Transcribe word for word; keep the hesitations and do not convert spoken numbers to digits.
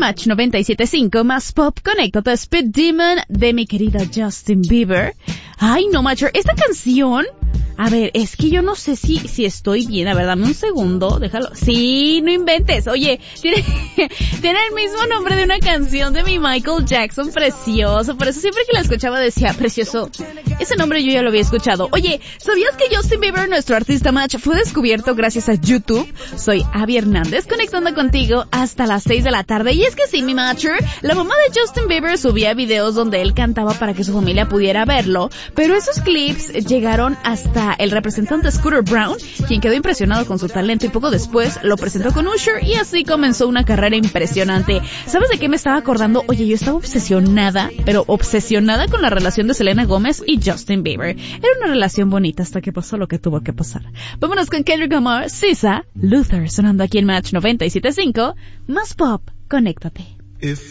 Match noventa y siete punto cinco, más pop, conéctate, Speed Demon de mi querida Justin Bieber. Ay, no, Matcher, esta canción... A ver, es que yo no sé si si estoy bien. A ver, dame un segundo, déjalo. Sí, no inventes. Oye, tiene, tiene el mismo nombre de una canción de mi Michael Jackson, precioso. Por eso siempre que la escuchaba decía, precioso. Ese nombre yo ya lo había escuchado. Oye, ¿sabías que Justin Bieber, nuestro artista match, fue descubierto gracias a YouTube? Soy Abby Hernández, conectando contigo hasta las seis de la tarde. Y es que sí, mi matcher, la mamá de Justin Bieber subía videos donde él cantaba para que su familia pudiera verlo, pero esos clips llegaron hasta el representante Scooter Brown, quien quedó impresionado con su talento y poco después lo presentó con Usher y así comenzó una carrera impresionante. ¿Sabes de qué me estaba acordando? Oye, yo estaba obsesionada, pero obsesionada con la relación de Selena Gómez y Justin Bieber. Era una relación bonita hasta que pasó lo que tuvo que pasar. Vámonos con Kendrick Lamar, S Z A, Luther, sonando aquí en Match noventa y siete punto cinco, más pop, conéctate. If